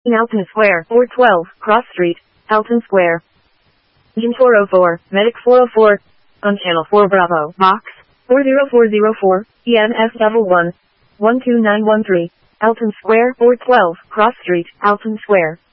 Alton Square, 412, Cross Street, Alton Square. Engine 404, Medic 404, on Channel 4 Bravo, Box 40404, EMS 11, 12913, Alton Square, 412, Cross Street, Alton Square.